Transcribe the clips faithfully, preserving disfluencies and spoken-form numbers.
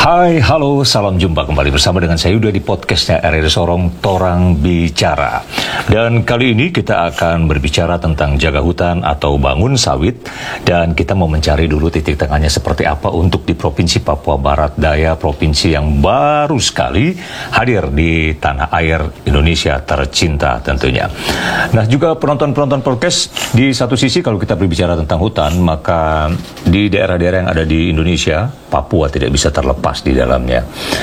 Hai, halo, salam jumpa kembali bersama dengan saya Yuda di podcastnya R R I Sorong, Torang Bicara. Dan kali ini kita akan berbicara tentang jaga hutan atau bangun sawit. Dan kita mau mencari dulu titik tengahnya seperti apa untuk di Provinsi Papua Barat Daya, provinsi yang baru sekali hadir di tanah air Indonesia tercinta tentunya. Nah, juga penonton-penonton podcast, di satu sisi kalau kita berbicara tentang hutan, maka di daerah-daerah yang ada di Indonesia, Papua tidak bisa terlepas di dalamnya.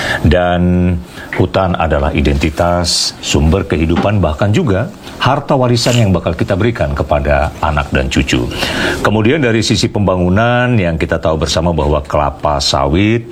Dan hutan adalah identitas, sumber kehidupan, bahkan juga harta warisan yang bakal kita berikan kepada anak dan cucu. Kemudian dari sisi pembangunan yang kita tahu bersama bahwa kelapa sawit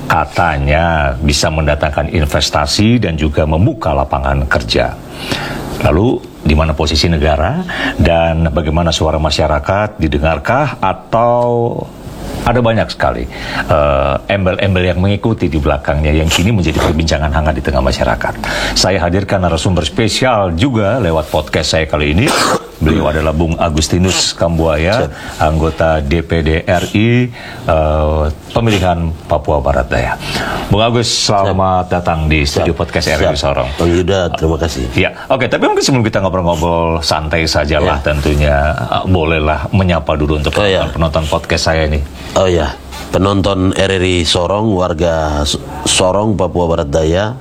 katanya bisa mendatangkan investasi dan juga membuka lapangan kerja. Lalu di mana posisi negara dan bagaimana suara masyarakat, didengarkah atau ada banyak sekali uh, embel-embel yang mengikuti di belakangnya yang kini menjadi perbincangan hangat di tengah masyarakat. Saya hadirkan narasumber spesial juga lewat podcast saya kali ini. Beliau adalah Bung Agustinus Kambuaya, anggota D P D R I uh, pemilihan Papua Barat Daya. Bung Agus, selamat Siap. datang di studio Siap. podcast R R I Sorong. Bang Yuda, terima kasih. Ya, oke. Okay, tapi mungkin sebelum kita ngobrol-ngobrol santai sajalah, ya. tentunya uh, bolehlah menyapa dulu untuk oh, ya. penonton podcast saya ini. Oh ya, penonton R R I Sorong, warga Sorong, Papua Barat Daya.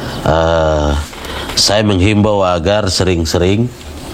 Uh, saya menghimbau agar sering-sering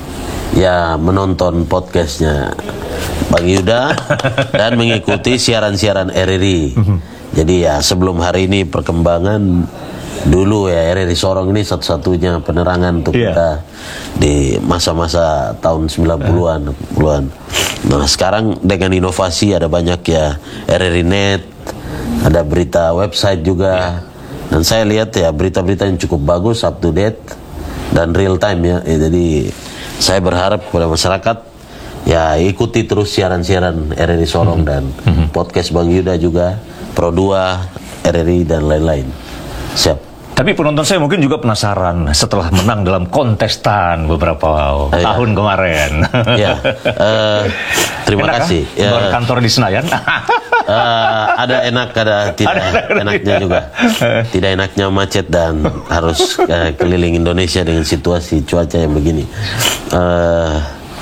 ya menonton podcastnya Bang Yuda dan mengikuti siaran-siaran R R I. Jadi ya sebelum hari ini perkembangan dulu ya R R I Sorong ini satu-satunya penerangan untuk yeah. kita di masa-masa tahun sembilan puluhan. Nah sekarang dengan inovasi ada banyak ya R R I Net, ada berita website juga. Yeah. Dan saya lihat ya berita-berita yang cukup bagus, up to date dan real time ya. ya jadi saya berharap kepada masyarakat ya ikuti terus siaran-siaran R R I Sorong mm-hmm. dan mm-hmm. podcast Bang Yuda juga, Pro dua, R R I dan lain-lain. Siap. Tapi penonton saya mungkin juga penasaran setelah menang dalam kontestan beberapa oh, tahun ya. kemarin. Ya, uh, terima enak kasih. Ya, berkantor di Senayan. uh, ada enak, ada tidak ada enaknya juga. Tidak enaknya macet dan harus uh, keliling Indonesia dengan situasi cuaca yang begini. Uh,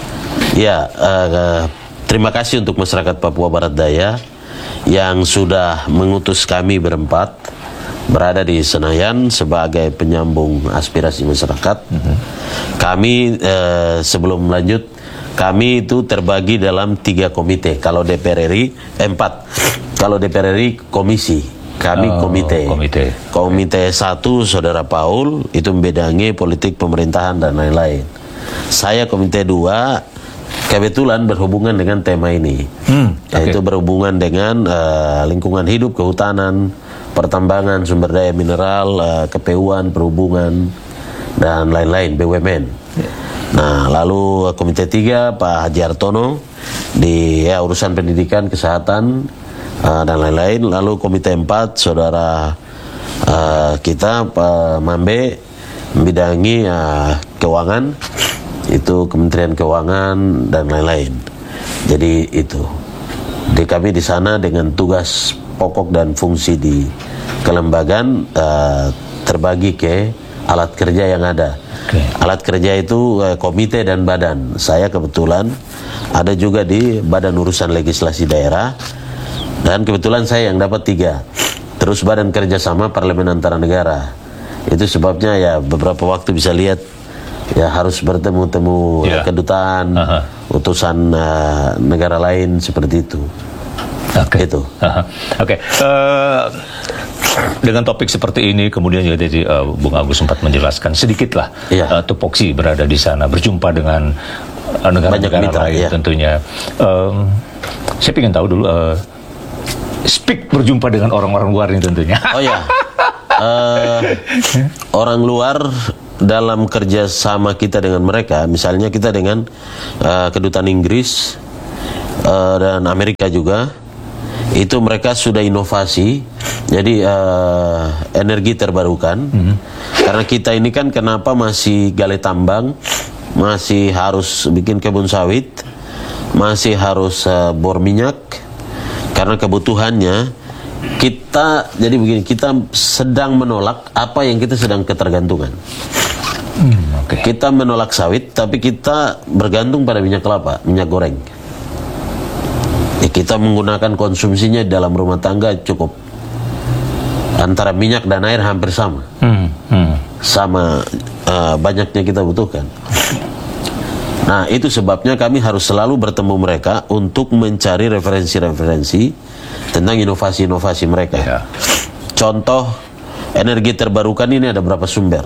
ya, uh, terima kasih untuk masyarakat Papua Barat Daya yang sudah mengutus kami berempat berada di Senayan sebagai penyambung aspirasi masyarakat. Mm-hmm. Kami eh, sebelum lanjut, kami itu terbagi dalam tiga komite. Kalau D P R R I eh, empat, kalau D P R R I komisi, kami oh, komite. Komite. Komite satu Saudara Paul itu membidangi politik pemerintahan dan lain-lain. Saya komite dua kebetulan berhubungan dengan tema ini, hmm, okay. yaitu berhubungan dengan uh, lingkungan hidup, kehutanan, pertambangan, sumber daya mineral, uh, K P U An, perhubungan, dan lain-lain, B U M N. Yeah. Nah, lalu komite tiga Pak Haji Hartono di ya, urusan pendidikan, kesehatan, uh, dan lain-lain. Lalu komite empat Saudara uh, kita Pak Mambe membidangi uh, keuangan, itu Kementerian Keuangan dan lain-lain. Jadi itu. Di kami di sana dengan tugas pokok dan fungsi di kelembagaan uh, terbagi ke alat kerja yang ada. Okay. Alat kerja itu uh, komite dan badan. Saya kebetulan ada juga di Badan Urusan Legislasi Daerah dan kebetulan saya yang dapat tiga. Terus Badan Kerjasama Parlemen Antara Negara. Itu sebabnya ya beberapa waktu bisa lihat ya harus bertemu-temu yeah. kedutaan, uh-huh. utusan uh, negara lain seperti itu. Oke. Okay. Itu. Uh-huh. Oke. Okay. Uh, dengan topik seperti ini, kemudian juga tadi uh, Bung Agus sempat menjelaskan sedikitlah yeah. uh, tupoksi berada di sana, berjumpa dengan uh, negara-negara lain yeah. tentunya. Um, saya ingin tahu dulu, uh, speak berjumpa dengan orang-orang luar ini tentunya. Oh ya. Uh, orang luar dalam kerjasama kita dengan mereka, misalnya kita dengan uh, kedutaan Inggris uh, dan Amerika juga, itu mereka sudah inovasi, jadi uh, energi terbarukan. Mm-hmm. Karena kita ini kan kenapa masih gali tambang, masih harus bikin kebun sawit, masih harus uh, bor minyak, karena kebutuhannya kita jadi begini, kita sedang menolak apa yang kita sedang ketergantungan. Hmm, okay. Kita menolak sawit, tapi kita bergantung pada minyak kelapa, minyak goreng. Ya, kita menggunakan konsumsinya dalam rumah tangga cukup. Antara minyak dan air hampir sama. Hmm, hmm. Sama uh, banyaknya kita butuhkan. Nah, itu sebabnya kami harus selalu bertemu mereka untuk mencari referensi-referensi tentang inovasi-inovasi mereka. Yeah. Contoh, energi terbarukan ini ada berapa sumber?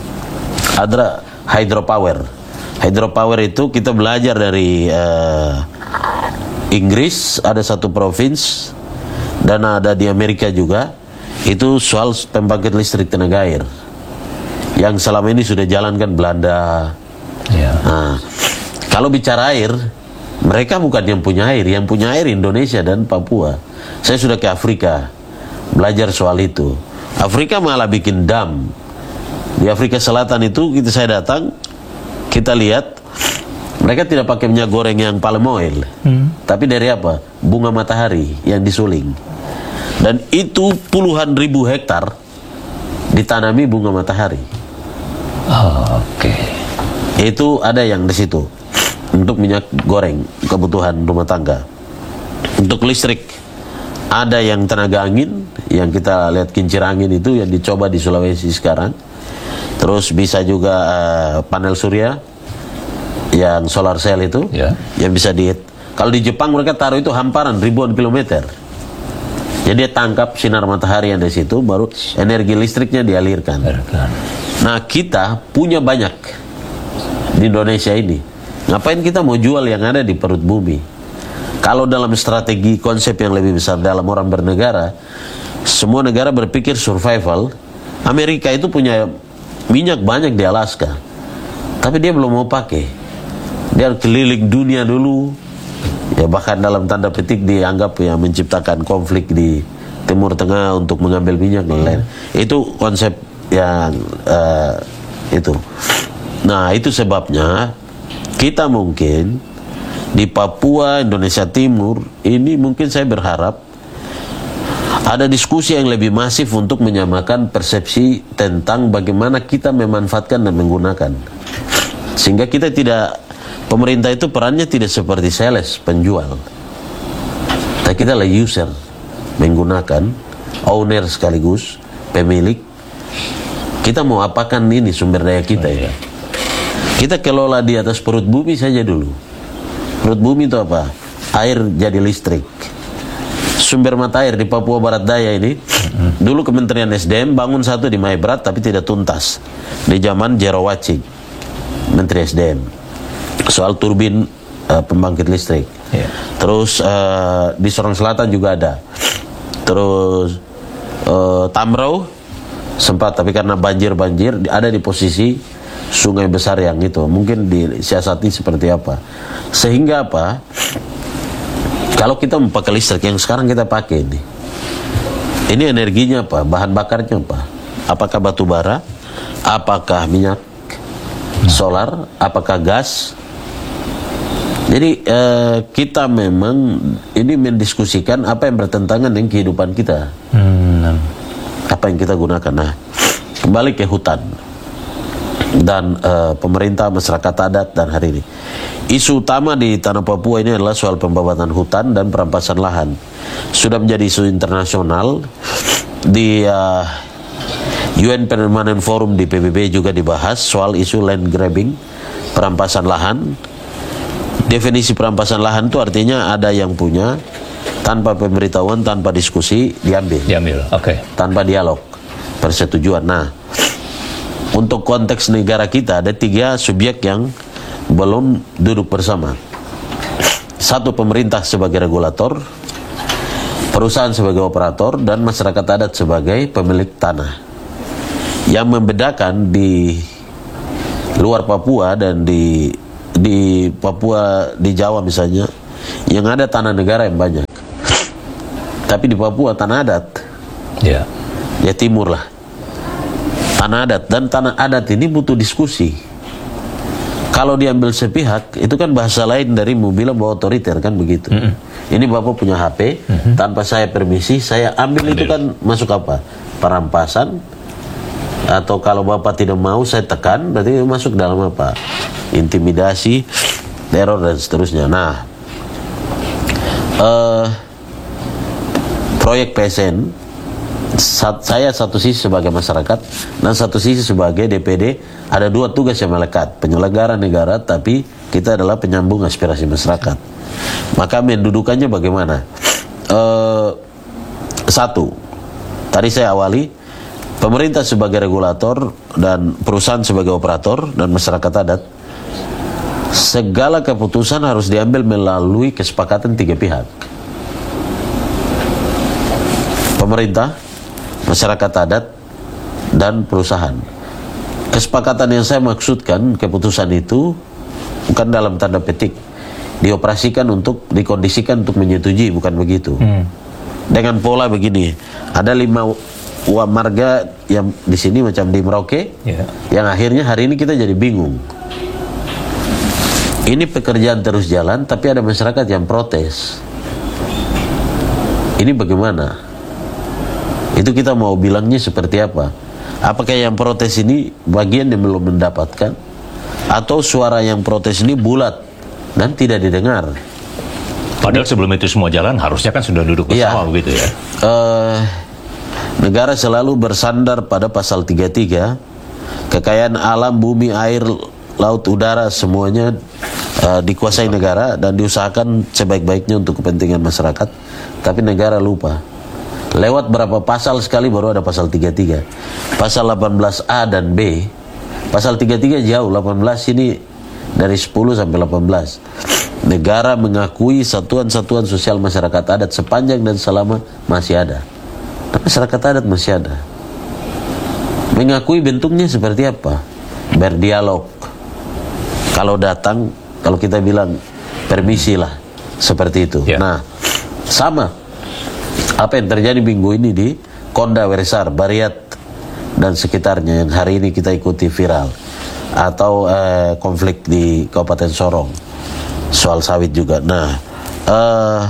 Ada hydropower. Hydropower itu kita belajar dari uh, Inggris, ada satu provinsi, dan ada di Amerika juga. Itu soal pembangkit listrik tenaga air yang selama ini sudah jalankan Belanda. Yeah. Nah, kalau bicara air, mereka bukan yang punya air, yang punya air Indonesia dan Papua. Saya sudah ke Afrika belajar soal itu. Afrika malah bikin dam. Di Afrika Selatan itu kita saya datang, kita lihat mereka tidak pakai minyak goreng yang palm oil, hmm. tapi dari apa? Bunga matahari yang disuling. Dan itu puluhan ribu hektar ditanami bunga matahari. Oh, oke. Okay. Itu ada yang di situ untuk minyak goreng kebutuhan rumah tangga. Untuk listrik ada yang tenaga angin yang kita lihat kincir angin itu yang dicoba di Sulawesi sekarang. Terus bisa juga uh, panel surya yang solar cell itu, yeah. yang bisa di. Kalau di Jepang mereka taruh itu hamparan ribuan kilometer. Jadi dia tangkap sinar matahari yang dari situ, baru energi listriknya dialirkan. Nah, kita punya banyak di Indonesia ini. Ngapain kita mau jual yang ada di perut bumi? Kalau dalam strategi konsep yang lebih besar dalam orang bernegara, semua negara berpikir survival. Amerika itu punya minyak banyak di Alaska, tapi dia belum mau pakai. Dia keliling dunia dulu. Ya bahkan dalam tanda petik dianggap ya menciptakan konflik di Timur Tengah untuk mengambil minyak dan lain. Itu konsep yang uh, itu. Nah, itu sebabnya kita mungkin di Papua, Indonesia Timur ini mungkin saya berharap ada diskusi yang lebih masif untuk menyamakan persepsi tentang bagaimana kita memanfaatkan dan menggunakan. Sehingga kita tidak, pemerintah itu perannya tidak seperti sales, penjual. Tapi kita adalah user, menggunakan, owner sekaligus, pemilik. Kita mau apakan ini sumber daya kita ya. Kita kelola di atas perut bumi saja dulu. Perut bumi itu apa? Air jadi listrik. Sumber mata air di Papua Barat Daya ini, dulu Kementerian S D M bangun satu di Maibrat tapi tidak tuntas. Di zaman Jero Wacik, Menteri S D M. Soal turbin uh, pembangkit listrik. Yeah. Terus uh, di Sorong Selatan juga ada. Terus uh, Tamrau sempat, tapi karena banjir-banjir ada di posisi sungai besar yang itu. Mungkin disiasati seperti apa. Sehingga apa? Kalau kita memakai listrik yang sekarang kita pakai ini, ini energinya apa? Bahan bakarnya apa? Apakah batu bara? Apakah minyak solar? Apakah gas? Jadi eh, kita memang ini mendiskusikan apa yang bertentangan dengan kehidupan kita. Hmm. Apa yang kita gunakan. Nah, kembali ke hutan dan eh, pemerintah, masyarakat adat dan hari ini. Isu utama di tanah Papua ini adalah soal pembabatan hutan dan perampasan lahan. Sudah menjadi isu internasional. Di uh, U N Permanent Forum di P B B juga dibahas soal isu land grabbing, perampasan lahan. Definisi perampasan lahan itu artinya ada yang punya tanpa pemberitahuan, tanpa diskusi diambil. Diambil, oke. Okay. Tanpa dialog, persetujuan. Nah, untuk konteks negara kita ada tiga subjek yang belum duduk bersama. Satu, pemerintah sebagai regulator, perusahaan sebagai operator, dan masyarakat adat sebagai pemilik tanah. Yang membedakan di luar Papua dan di di Papua, di Jawa misalnya, yang ada tanah negara yang banyak, tapi di Papua tanah adat, ya, ya timur lah, tanah adat. Dan tanah adat ini butuh diskusi. Kalau diambil sepihak, itu kan bahasa lain dari mau bilang bahwa otoriter, kan begitu. Mm-hmm. ini Bapak punya H P, mm-hmm. tanpa saya permisi, saya ambil, ambil itu kan masuk apa? Perampasan, atau kalau Bapak tidak mau saya tekan, berarti masuk dalam apa? Intimidasi, teror dan seterusnya. Nah, uh, proyek P S N, Sat, saya satu sisi sebagai masyarakat dan satu sisi sebagai D P D, ada dua tugas yang melekat, penyelenggara negara, tapi kita adalah penyambung aspirasi masyarakat. Maka mendudukannya bagaimana? E, satu, tadi saya awali, pemerintah sebagai regulator dan perusahaan sebagai operator dan masyarakat adat, segala keputusan harus diambil melalui kesepakatan tiga pihak. Pemerintah, masyarakat adat, dan perusahaan. Kesepakatan yang saya maksudkan, keputusan itu bukan dalam tanda petik, dioperasikan untuk, dikondisikan untuk menyetujui, bukan begitu. Hmm. Dengan pola begini, ada lima marga yang di sini macam di Merauke, yeah. yang akhirnya hari ini kita jadi bingung. Ini pekerjaan terus jalan, tapi ada masyarakat yang protes. Ini bagaimana? Itu kita mau bilangnya seperti apa? Apakah yang protes ini bagian yang belum mendapatkan? Atau suara yang protes ini bulat dan tidak didengar? Padahal sebelum itu semua jalan, harusnya kan sudah duduk bersama, ya. Begitu ya? Uh, negara selalu bersandar pada pasal tiga puluh tiga, kekayaan alam, bumi, air, laut, udara, semuanya uh, dikuasai negara dan diusahakan sebaik-baiknya untuk kepentingan masyarakat. Tapi negara lupa. Lewat berapa pasal sekali baru ada pasal tiga puluh tiga. Pasal delapan belas A dan B. Pasal tiga puluh tiga jauh, delapan belas ini dari sepuluh sampai delapan belas. Negara mengakui satuan-satuan sosial masyarakat adat sepanjang dan selama masih ada. Tapi masyarakat adat masih ada. Mengakui bentuknya seperti apa? Berdialog. Kalau datang, kalau kita bilang permisi lah, seperti itu. Yeah. Nah, sama apa yang terjadi minggu ini di Konda, Weresar, Bariat dan sekitarnya yang hari ini kita ikuti viral, atau eh, konflik di Kabupaten Sorong soal sawit juga. Nah, eh,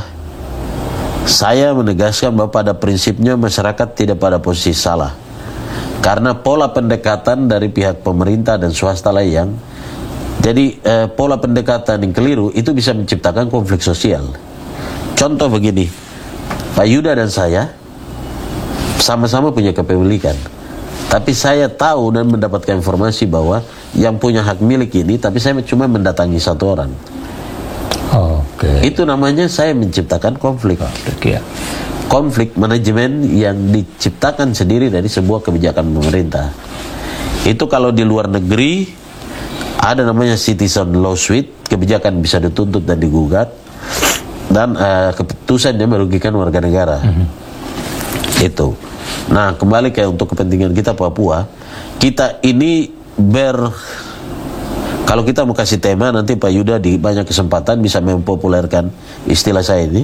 saya menegaskan bahwa pada prinsipnya masyarakat tidak pada posisi salah, karena pola pendekatan dari pihak pemerintah dan swasta lah yang jadi eh, pola pendekatan yang keliru itu bisa menciptakan konflik sosial. Contoh begini, Pak Yuda dan saya sama-sama punya kepemilikan, tapi saya tahu dan mendapatkan informasi bahwa yang punya hak milik ini, tapi saya cuma mendatangi satu orang. Oh, okay. Itu namanya saya menciptakan konflik. Konflik, ya. Konflik manajemen yang diciptakan sendiri dari sebuah kebijakan pemerintah. Itu kalau di luar negeri ada namanya citizen law suite, kebijakan bisa dituntut dan digugat. Dan uh, keputusannya merugikan warga negara. Mm-hmm. Itu. Nah, kembali ke untuk kepentingan kita Papua, kita ini ber kalau kita mau kasih tema, nanti Pak Yuda di banyak kesempatan bisa mempopulerkan istilah saya ini,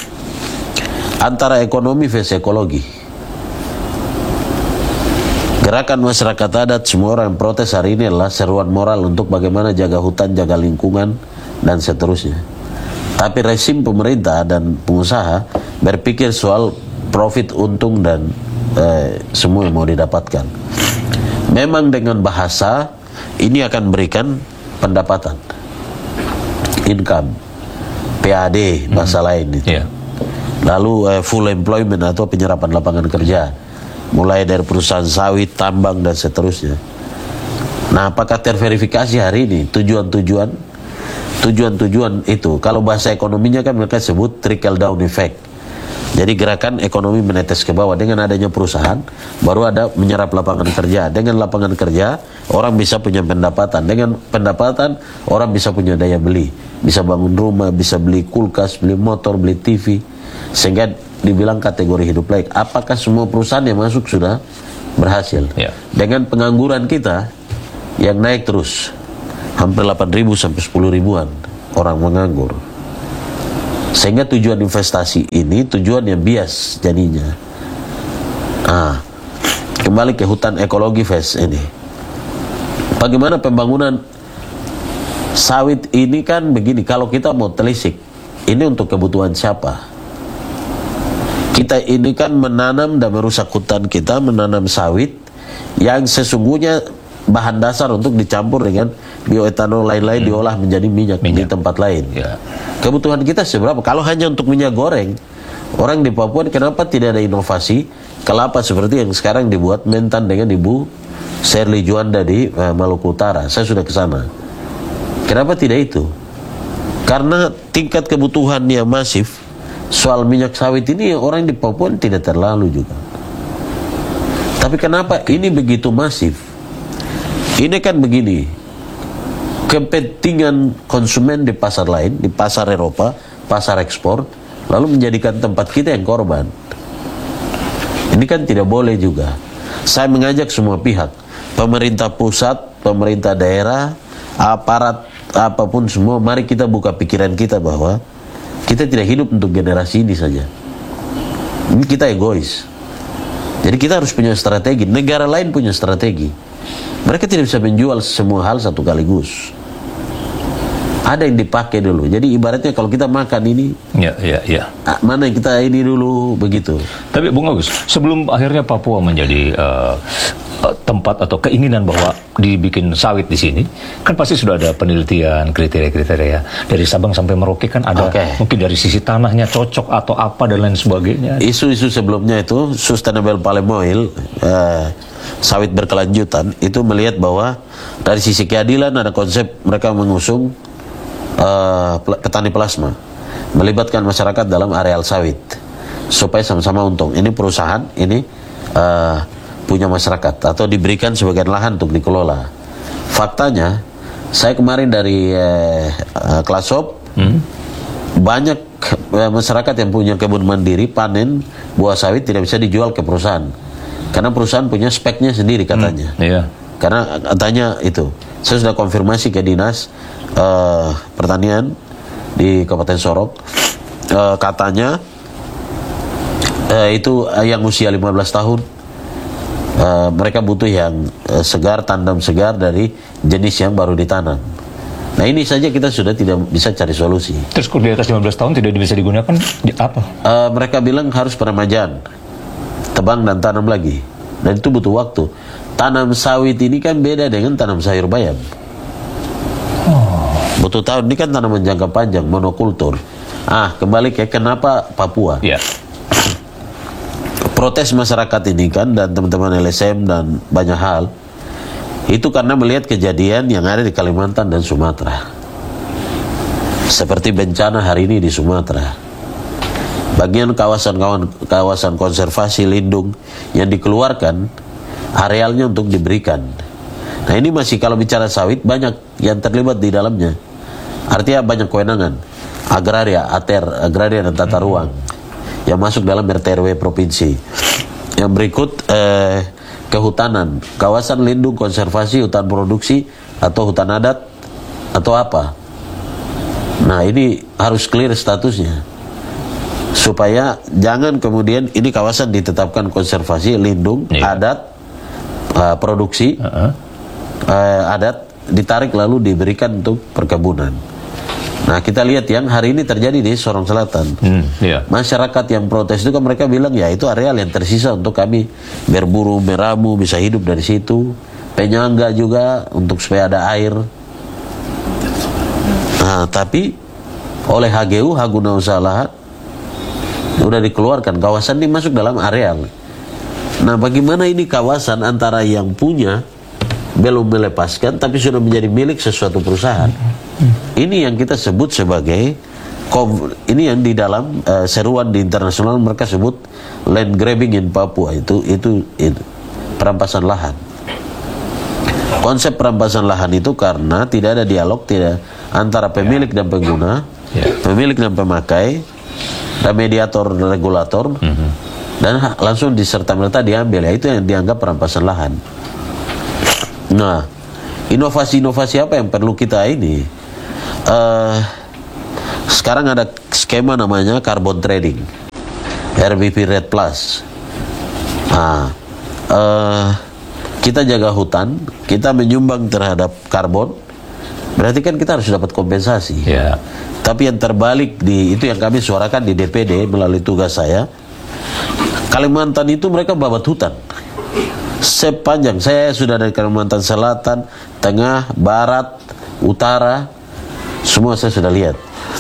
antara ekonomi versus ekologi. Gerakan masyarakat adat, semua orang yang protes hari ini adalah seruan moral untuk bagaimana jaga hutan, jaga lingkungan, dan seterusnya. Tapi rezim pemerintah dan pengusaha berpikir soal profit, untung, dan eh, semua yang mau didapatkan. Memang dengan bahasa ini akan berikan pendapatan, income, P A D bahasa hmm. lain itu. Yeah. Lalu eh, full employment atau penyerapan lapangan kerja, mulai dari perusahaan sawit, tambang, dan seterusnya. Nah, apakah terverifikasi hari ini tujuan-tujuan Tujuan-tujuan itu, kalau bahasa ekonominya kan mereka sebut trickle down effect. Jadi gerakan ekonomi menetes ke bawah. Dengan adanya perusahaan, baru ada menyerap lapangan kerja. Dengan lapangan kerja, orang bisa punya pendapatan. Dengan pendapatan, orang bisa punya daya beli. Bisa bangun rumah, bisa beli kulkas, beli motor, beli T V. Sehingga dibilang kategori hidup layak. Apakah semua perusahaan yang masuk sudah berhasil? Ya. Dengan pengangguran kita yang naik terus, hampir delapan ribu sampai sepuluh ribuan orang menganggur. Sehingga tujuan investasi ini tujuan yang bias jadinya. Ah, kembali ke hutan ekologi fest ini. Bagaimana pembangunan sawit ini kan begini, kalau kita mau telisik, ini untuk kebutuhan siapa? Kita ini kan menanam dan merusak hutan kita, menanam sawit yang sesungguhnya bahan dasar untuk dicampur dengan bioetanol lain-lain, hmm. diolah menjadi minyak, minyak. di tempat lain. Ya. Kebutuhan kita seberapa? Kalau hanya untuk minyak goreng, orang di Papua kenapa tidak ada inovasi kelapa seperti yang sekarang dibuat Mentan dengan Ibu Shirley Juanda di uh, Maluku Utara? Saya sudah ke sana. Kenapa tidak itu? Karena tingkat kebutuhannya masif. Soal minyak sawit ini orang di Papua tidak terlalu juga. Tapi kenapa ini begitu masif? Ini kan begini, kepentingan konsumen di pasar lain, di pasar Eropa, pasar ekspor, lalu menjadikan tempat kita yang korban. Ini kan tidak boleh juga. Saya mengajak semua pihak, pemerintah pusat, pemerintah daerah, aparat, apapun semua, mari kita buka pikiran kita bahwa kita tidak hidup untuk generasi ini saja. Ini kita egois. Jadi kita harus punya strategi. Negara lain punya strategi. Mereka tidak bisa menjual semua hal satu kaligus. Ada yang dipakai dulu. Jadi ibaratnya kalau kita makan ini, ya, ya, ya. mana yang kita ini dulu begitu. Tapi Bung Agus, sebelum akhirnya Papua menjadi uh, tempat atau keinginan bahwa dibikin sawit di sini, kan pasti sudah ada penelitian, kriteria-kriteria dari Sabang sampai Merauke kan ada. Okay. Mungkin dari sisi tanahnya cocok atau apa dan lain sebagainya. Isu-isu sebelumnya itu sustainable palm oil, uh, sawit berkelanjutan, itu melihat bahwa dari sisi keadilan ada konsep mereka mengusung uh, petani plasma, melibatkan masyarakat dalam areal sawit supaya sama-sama untung. Ini perusahaan, ini uh, punya masyarakat atau diberikan sebagian lahan untuk dikelola. Faktanya, saya kemarin dari uh, uh, Klasop, hmm? banyak uh, masyarakat yang punya kebun mandiri panen buah sawit tidak bisa dijual ke perusahaan. Karena perusahaan punya speknya sendiri katanya. Hmm, iya. Karena katanya itu. Saya sudah konfirmasi ke dinas uh, pertanian di Kabupaten Sorong. Uh, katanya uh, itu uh, yang usia lima belas tahun. Uh, mereka butuh yang uh, segar, tandem segar dari jenis yang baru ditanam. Nah ini saja kita sudah tidak bisa cari solusi. Terus kalau di atas lima belas tahun tidak bisa digunakan di apa? Uh, mereka bilang harus peremajaan, tebang dan tanam lagi. Dan itu butuh waktu. Tanam sawit ini kan beda dengan tanam sayur bayam. Oh. Butuh tahun, ini kan tanaman jangka panjang, monokultur. Ah, kembali ke kenapa Papua. Yeah. Protes masyarakat ini kan, dan teman-teman L S M dan banyak hal, itu karena melihat kejadian yang ada di Kalimantan dan Sumatera. Seperti bencana hari ini di Sumatera. Bagian kawasan kawasan konservasi lindung yang dikeluarkan arealnya untuk diberikan. Nah ini masih kalau bicara sawit banyak yang terlibat di dalamnya. Artinya banyak kewenangan agraria, ater, agraria dan tata ruang yang masuk dalam R T R W provinsi. Yang berikut eh, kehutanan, kawasan lindung konservasi, hutan produksi atau hutan adat atau apa. Nah ini harus clear statusnya. Supaya jangan kemudian ini kawasan ditetapkan konservasi, lindung, yeah. adat, uh, produksi, uh-huh. uh, adat, ditarik lalu diberikan untuk perkebunan. Nah kita lihat yang hari ini terjadi di Sorong Selatan. Mm, yeah. Masyarakat yang protes itu kan mereka bilang ya itu areal yang tersisa untuk kami berburu, meramu, bisa hidup dari situ. Penyangga juga untuk supaya ada air. Nah tapi oleh H G U, Hak Guna Usaha Lahan, sudah dikeluarkan, kawasan ini masuk dalam areal. Nah bagaimana ini kawasan antara yang punya belum melepaskan tapi sudah menjadi milik sesuatu perusahaan. Ini yang kita sebut sebagai, ini yang di dalam uh, seruan di internasional mereka sebut land grabbing in Papua. Itu itu, itu perampasan lahan. Konsep perampasan lahan itu karena tidak ada dialog tidak antara pemilik dan pengguna, pemilik dan pemakai, dan mediator dan regulator, mm-hmm. dan langsung diserta-merta diambil. Ya, itu yang dianggap perampasan lahan. Nah, inovasi-inovasi apa yang perlu kita ini? Uh, sekarang ada skema namanya carbon trading, R B P Red Plus. Nah, uh, kita jaga hutan, kita menyumbang terhadap karbon, Berarti kan kita harus dapat kompensasi. Ya. Tapi yang terbalik di itu yang kami suarakan di D P D melalui tugas saya, Kalimantan itu mereka babat hutan. Sepanjang saya sudah dari Kalimantan Selatan, Tengah, Barat, Utara, semua saya sudah lihat.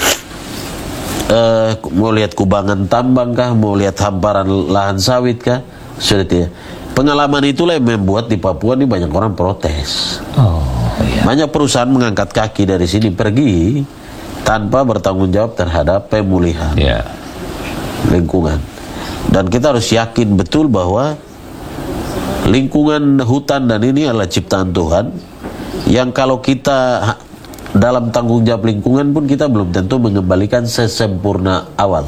Uh, mau lihat kubangan tambang kah, mau lihat hamparan lahan sawit kah, sudah tidak. Pengalaman itulah yang membuat di Papua ini banyak orang protes. Oh, iya. Banyak perusahaan mengangkat kaki dari sini pergi tanpa bertanggung jawab terhadap pemulihan Ya. lingkungan. Dan kita harus yakin betul bahwa lingkungan hutan dan ini adalah ciptaan Tuhan, yang kalau kita dalam tanggung jawab lingkungan pun kita belum tentu mengembalikan sesempurna awal.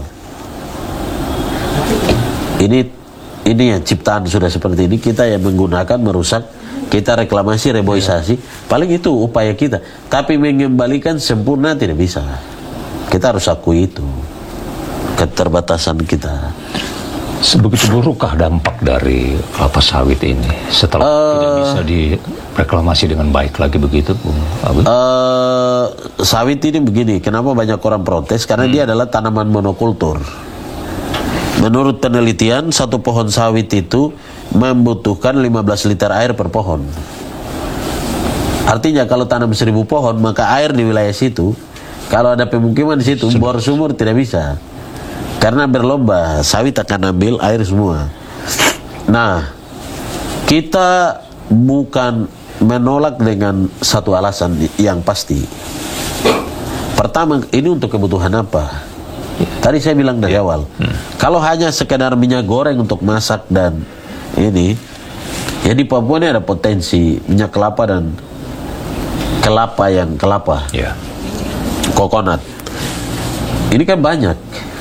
Ini ini ya ciptaan sudah seperti ini, kita yang menggunakan merusak, kita reklamasi, reboisasi, paling itu upaya kita. Tapi mengembalikan sempurna tidak bisa. Kita harus akui itu keterbatasan kita. Sebegitu burukkah dampak dari kelapa sawit ini setelah uh, tidak bisa direklamasi dengan baik lagi begitu, Bung Abu? Uh, sawit ini begini, kenapa banyak orang protes? Karena hmm. dia adalah tanaman monokultur. Menurut penelitian, satu pohon sawit itu membutuhkan lima belas liter air per pohon. Artinya kalau tanam seribu pohon, maka air di wilayah situ, kalau ada pemukiman di situ, bor sumur tidak bisa. Karena berlomba, sawit akan ambil air semua. Nah, kita bukan menolak dengan satu alasan yang pasti. Pertama, ini untuk kebutuhan apa? Tadi saya bilang dari awal, hmm. kalau hanya sekedar minyak goreng untuk masak dan ini, ya di Papua ini ada potensi minyak kelapa dan kelapa yang kelapa, yeah. kokonat. Ini kan banyak.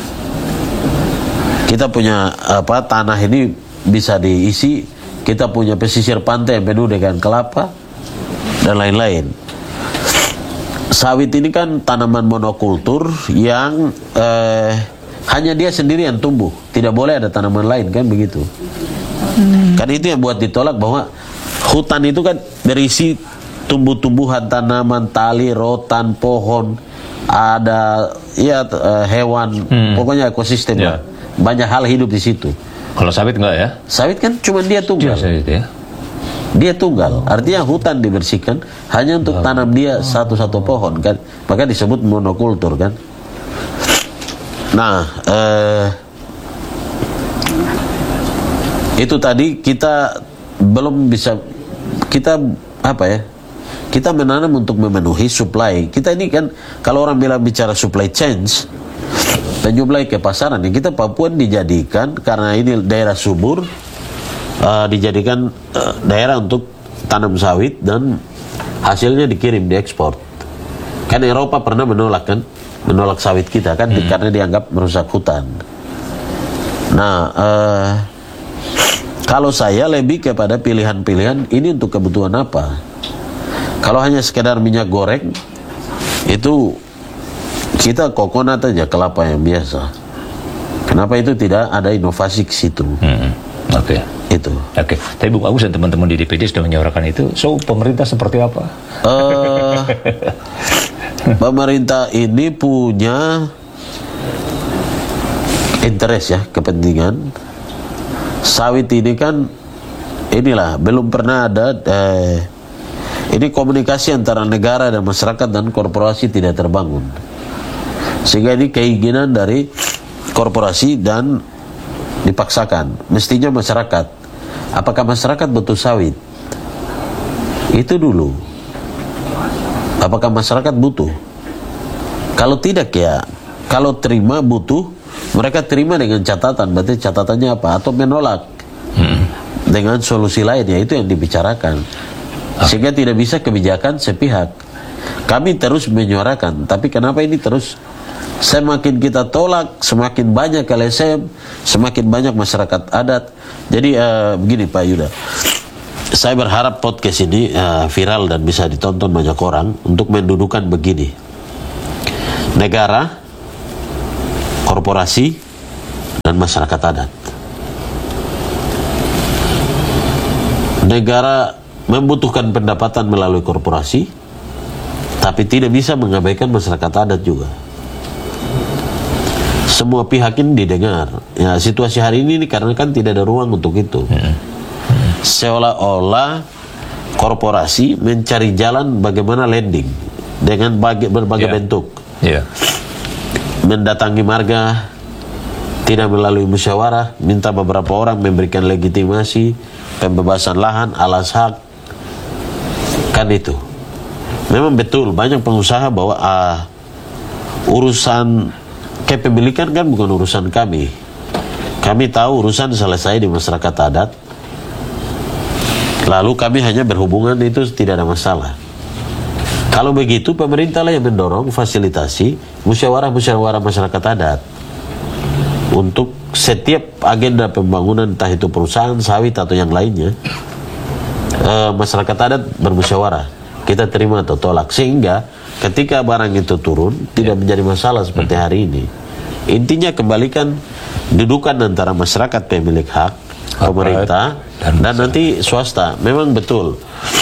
Kita punya apa tanah ini bisa diisi, kita punya pesisir pantai yang penuh dengan kelapa dan lain-lain. Sawit ini kan tanaman monokultur yang eh, hanya dia sendiri yang tumbuh, tidak boleh ada tanaman lain, kan begitu. Hmm. Kan itu yang buat ditolak, bahwa hutan itu kan berisi tumbuh-tumbuhan, tanaman, tali, rotan, pohon, ada ya eh, hewan, hmm. pokoknya ekosistem. Yeah. Banyak hal hidup di situ. Kalau sawit enggak ya? Sawit kan cuma dia tunggal. Dia, sawit, ya? Dia tunggal. Artinya hutan dibersihkan hanya untuk tanam dia satu-satu pohon, kan. Maka disebut monokultur, kan. Nah, eh, itu tadi kita belum bisa, kita apa ya? Kita menanam untuk memenuhi supply. Kita ini kan kalau orang bilang bicara supply chains, penyuplai ke pasaran, yang kita Papua dijadikan karena ini daerah subur, uh, dijadikan uh, daerah untuk tanam sawit dan hasilnya dikirim, diekspor. Kan Eropa pernah menolak, kan, menolak sawit kita kan, hmm. karena dianggap merusak hutan. Nah, uh, kalau saya lebih kepada pilihan-pilihan ini untuk kebutuhan apa? Kalau hanya sekedar minyak goreng, itu kita kokonat aja, kelapa yang biasa. Kenapa itu tidak ada inovasi ke situ? Hmm, Oke. Okay. Itu. Oke. Okay. Tapi Bung Agus dan teman-teman di D P D sudah menyuarakan itu. So pemerintah seperti apa? Uh, pemerintah ini punya interest ya, kepentingan. Sawit ini kan inilah belum pernah ada. Eh, ini komunikasi antara negara dan masyarakat dan korporasi tidak terbangun. Sehingga ini keinginan dari korporasi dan dipaksakan. Mestinya masyarakat. Apakah masyarakat butuh sawit? Itu dulu. Apakah masyarakat butuh? Kalau tidak ya, kalau terima butuh, mereka terima dengan catatan. Berarti catatannya apa? Atau menolak hmm. dengan solusi lain, ya itu yang dibicarakan. Sehingga tidak bisa kebijakan sepihak. Kami terus menyuarakan, tapi kenapa ini terus semakin kita tolak, semakin banyak L S M, semakin banyak masyarakat adat. Jadi uh, begini Pak Yuda, saya berharap podcast ini uh, viral dan bisa ditonton banyak orang untuk mendudukan begini: negara, korporasi, dan masyarakat adat. Negara membutuhkan pendapatan melalui korporasi, Tapi tidak bisa mengabaikan masyarakat adat juga. Semua pihak ini didengar. Ya, situasi hari ini, ini karena kan tidak ada ruang untuk itu. Hmm. Hmm. Seolah-olah korporasi mencari jalan bagaimana landing dengan bagi, berbagai yeah. bentuk. Yeah. Mendatangi marga, tidak melalui musyawarah, minta beberapa orang memberikan legitimasi, pembebasan lahan, alas hak, kan itu. Memang betul banyak pengusaha bahwa uh, urusan kepemilikan kan bukan urusan kami. Kami tahu urusan selesai di masyarakat adat. Lalu kami hanya berhubungan, itu tidak ada masalah. Kalau begitu pemerintah lah yang mendorong fasilitasi musyawarah-musyawarah masyarakat adat untuk setiap agenda pembangunan, entah itu perusahaan sawit atau yang lainnya, uh, masyarakat adat bermusyawarah. Kita terima atau tolak, sehingga ketika barang itu turun tidak menjadi masalah seperti hari ini. Intinya kembalikan dudukan antara masyarakat pemilik hak, pemerintah dan, dan nanti swasta. Memang betul,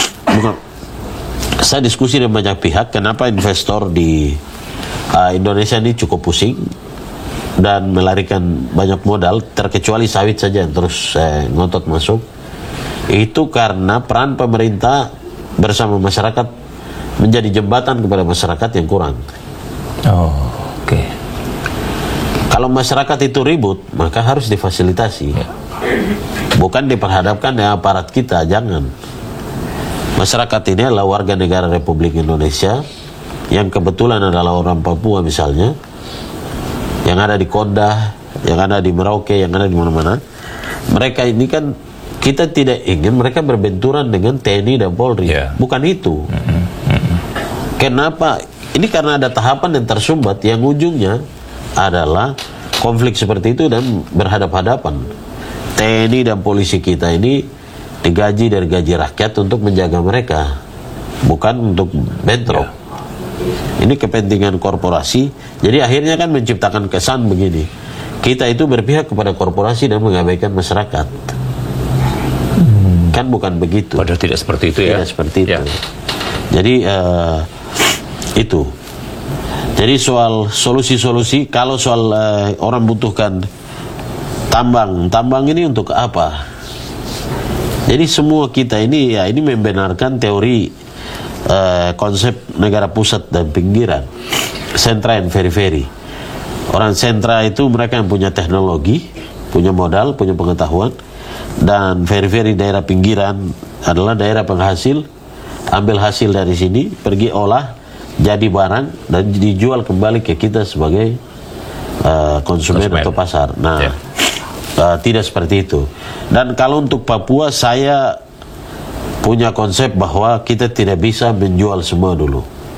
saya diskusi dengan banyak pihak kenapa investor di uh, Indonesia ini cukup pusing dan melarikan banyak modal, terkecuali sawit saja yang terus eh, ngotot masuk. Itu karena peran pemerintah bersama masyarakat menjadi jembatan kepada masyarakat yang kurang. Oh, oke. Okay. Kalau masyarakat itu ribut, maka harus difasilitasi. Yeah. Bukan diperhadapkan dengan aparat kita, jangan. Masyarakat ini adalah warga negara Republik Indonesia yang kebetulan adalah orang Papua misalnya, yang ada di Kondah, yang ada di Merauke, yang ada di mana-mana. Mereka ini kan, kita tidak ingin mereka berbenturan dengan T N I dan Polri. Yeah. Bukan itu. Mm-hmm. Mm-hmm. Kenapa? Ini karena ada tahapan yang tersumbat yang ujungnya adalah konflik seperti itu dan berhadap-hadapan. T N I dan polisi kita ini digaji dari gaji rakyat untuk menjaga mereka, bukan untuk bentrok. Yeah. Ini kepentingan korporasi. Jadi akhirnya kan menciptakan kesan begini. Kita itu berpihak kepada korporasi dan mengabaikan masyarakat. Kan bukan begitu. Padahal tidak seperti itu ya. Tidak seperti itu. Ya. Jadi uh, itu. Jadi soal solusi-solusi, kalau soal uh, orang butuhkan tambang, tambang ini untuk apa? Jadi semua kita ini ya ini membenarkan teori uh, konsep negara pusat dan pinggiran, sentra and periferi. Orang sentra itu mereka yang punya teknologi, punya modal, punya pengetahuan. Dan periferi daerah pinggiran adalah daerah penghasil, ambil hasil dari sini, pergi olah, jadi barang dan dijual kembali ke kita sebagai uh, konsumen, konsumen atau pasar. Nah, yeah. uh, tidak seperti itu. Dan kalau untuk Papua, saya punya konsep bahwa kita tidak bisa menjual semua dulu.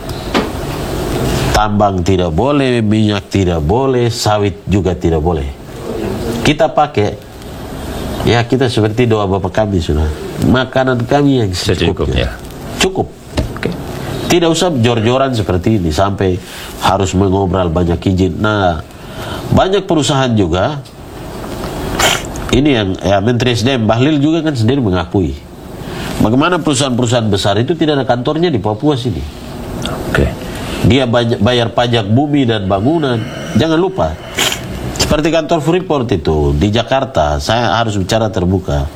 Tambang tidak boleh, minyak tidak boleh, sawit juga tidak boleh. Kita pakai. Ya kita seperti doa Bapak kami sudah. Makanan kami yang secukupnya. Cukup. Okay. Tidak usah jor-joran seperti ini sampai harus mengobrol banyak izin. Nah, banyak perusahaan juga. Ini yang ya, Menteri S D M Bahlil juga kan sendiri mengakui. Bagaimana perusahaan-perusahaan besar itu tidak ada kantornya di Papua sini. Oke. Okay. Dia bayar pajak bumi dan bangunan. Jangan lupa. Seperti kantor Freeport itu di Jakarta, saya harus bicara terbuka.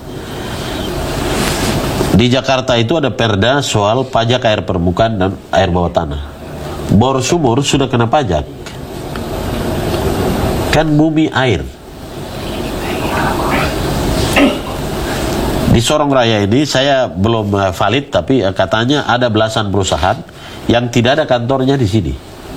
Di Jakarta itu ada perda soal pajak air permukaan dan air bawah tanah. Bor sumur sudah kena pajak. Kan bumi air. Di Sorong Raya ini saya belum valid, tapi katanya ada belasan perusahaan yang tidak ada kantornya di sini.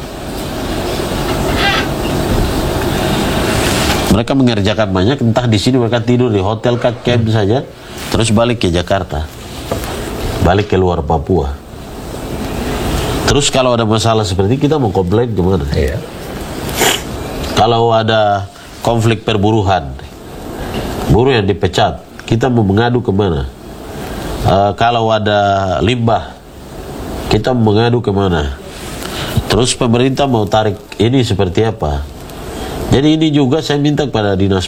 Mereka mengerjakan banyak, entah di sini mereka tidur di hotel camp saja, terus balik ke Jakarta, balik ke luar Papua. Terus kalau ada masalah seperti kita mau komplain kemana? Iya. Kalau ada konflik perburuhan, buruh yang dipecat, kita mau mengadu kemana? Uh, kalau ada limbah, kita mau mengadu kemana? Terus pemerintah mau tarik ini seperti apa? Jadi ini juga saya minta kepada dinas